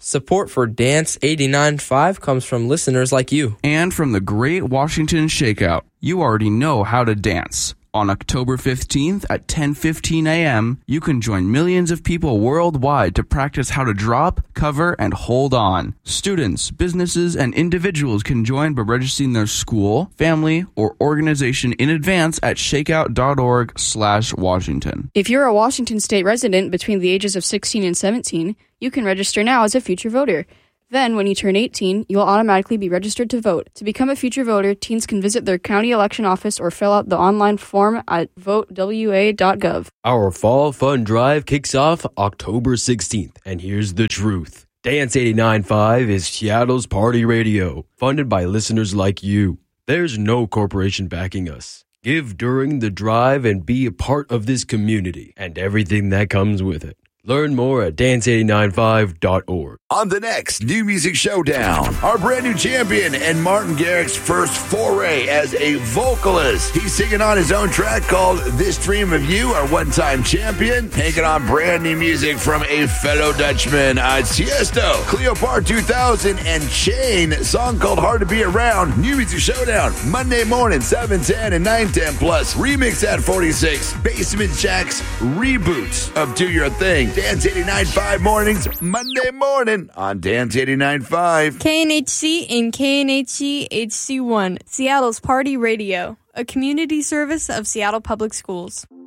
Support for Dance 89.5 comes from listeners like you. And from the Great Washington Shakeout. You already know how to dance. On October 15th at 10:15 a.m., you can join millions of people worldwide to practice how to drop, cover, and hold on. Students, businesses, and individuals can join by registering their school, family, or organization in advance at shakeout.org/Washington. If you're a Washington State resident between the ages of 16 and 17, you can register now as a future voter. Then, when you turn 18, you will automatically be registered to vote. To become a future voter, teens can visit their county election office or fill out the online form at votewa.gov. Our Fall Fun Drive kicks off October 16th, and here's the truth. Dance 89.5 is Seattle's party radio, funded by listeners like you. There's no corporation backing us. Give during the drive and be a part of this community and everything that comes with it. Learn more at dance895.org. On the next New Music Showdown, our brand new champion and Martin Garrix's first foray as a vocalist. He's singing on his own track called This Dream of You, our one-time champion, taking on brand new music from a fellow Dutchman, Tiesto, Cleopatra 2000, and Chain, a song called Hard to Be Around. New Music Showdown, Monday morning, 7:10 and 9:10, plus remix at 46, Basement Jaxx reboots of Do Your Thing. Dance 89.5 mornings, Monday morning on Dance 89.5. KNHC and KNHC HC1, Seattle's Party Radio, a community service of Seattle Public Schools.